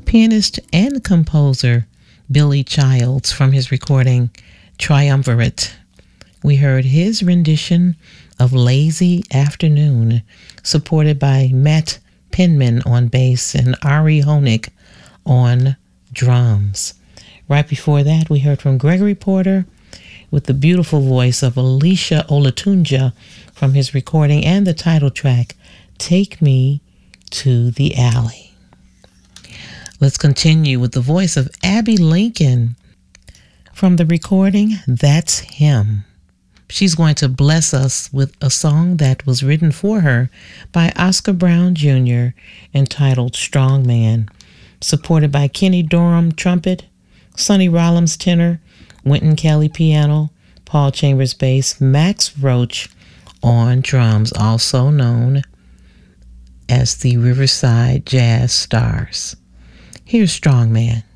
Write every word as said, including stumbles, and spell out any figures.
pianist and composer Billy Childs from his recording Triumvirate. We heard his rendition of Lazy Afternoon, supported by Matt Penman on bass and Ari Honig on drums. Right before that, we heard from Gregory Porter with the beautiful voice of Alicia Olatunja from his recording and the title track, Take Me to the Alley. Let's continue with the voice of Abby Lincoln from the recording, That's Him. She's going to bless us with a song that was written for her by Oscar Brown Junior entitled Strong Man, supported by Kenny Dorham trumpet, Sonny Rollins tenor, Wynton Kelly piano, Paul Chambers bass, Max Roach on drums, also known as the Riverside Jazz Stars. Here's Strong Man.